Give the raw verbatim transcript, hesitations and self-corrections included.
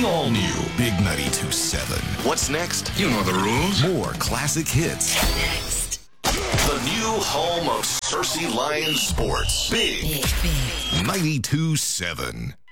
The all-new Big ninety-two point seven. What's next? You know the rules. More classic hits. Next. The new home of Cersei Lions Sports. Big, Big, big. ninety-two point seven.